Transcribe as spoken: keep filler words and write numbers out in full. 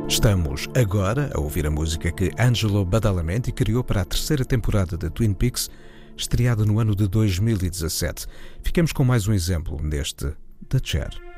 Estamos agora a ouvir a música que Angelo Badalamenti criou para a terceira temporada de Twin Peaks, estreada no ano de dois mil e dezassete. Ficamos com mais um exemplo neste The Chair.